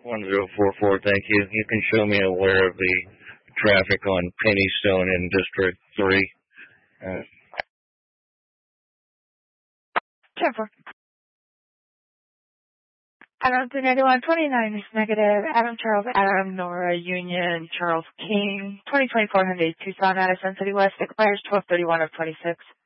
1044, thank you. You can show me aware of the traffic on Pennystone in District 3. Jennifer. Adam 39129 is negative. Adam Charles Adam Nora Union Charles King 2024 Hyundai Tucson Addison City West expires 12/31 of 26.